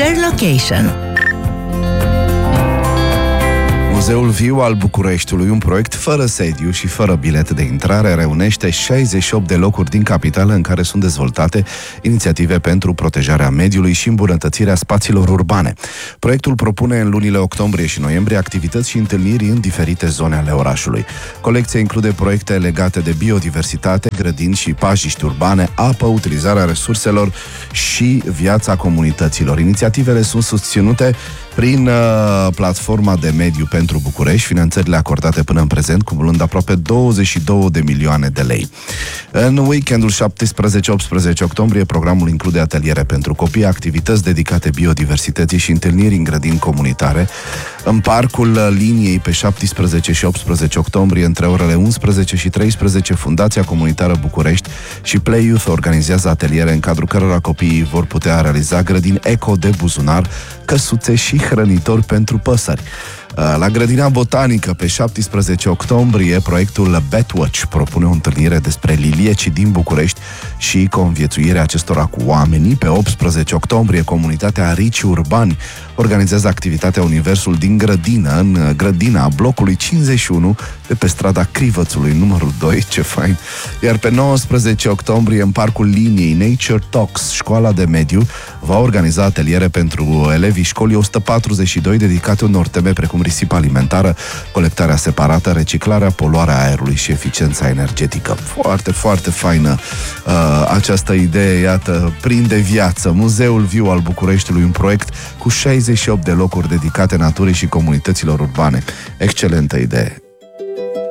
Share Location. Muzeul Viu al Bucureștiului, un proiect fără sediu și fără bilet de intrare, reunește 68 de locuri din capitală în care sunt dezvoltate inițiative pentru protejarea mediului și îmbunătățirea spațiilor urbane. Proiectul propune în lunile octombrie și noiembrie activități și întâlniri în diferite zone ale orașului. Colecția include proiecte legate de biodiversitate, grădini și pajiști urbane, apă, utilizarea resurselor și viața comunităților. Inițiativele sunt susținute prin platforma de mediu pentru București, finanțările acordate până în prezent cumulând aproape 22 de milioane de lei. În weekendul 17-18 octombrie, programul include ateliere pentru copii, activități dedicate biodiversității și întâlniri în grădini comunitare. În parcul Liniei, pe 17 și 18 octombrie, între orele 11 și 13, Fundația Comunitară București și Play Youth organizează ateliere în cadrul cărora copiii vor putea realiza grădini eco de buzunar, căsuțe și hrănitori pentru păsări. La Grădina Botanică, pe 17 octombrie, proiectul Batwatch propune o întâlnire despre liliecii din București și conviețuirea acestora cu oamenii. Pe 18 octombrie, comunitatea Ricii Urbani organizează activitatea Universul din grădină, în grădina blocului 51, de pe strada Crivățului, numărul 2, ce fain. Iar pe 19 octombrie, în parcul Liniei, Nature Talks, școala de mediu, va organiza ateliere pentru elevii școlii 142 dedicate unor teme precum risipa alimentară, colectarea separată, reciclarea, poluarea aerului și eficiența energetică. Foarte, foarte faină această idee, iată, prinde viață. Muzeul Viu al Bucureștiului, un proiect cu 68 de locuri dedicate naturii și comunităților urbane. Excelentă idee.